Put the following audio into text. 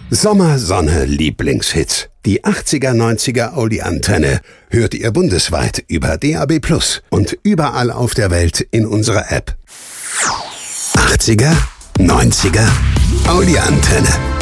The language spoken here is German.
Sommer, Sonne, Lieblingshits. Die 80er, 90er Audi-Antenne hört ihr bundesweit über DAB+ und überall auf der Welt in unserer App. 80er, 90er Audi-Antenne.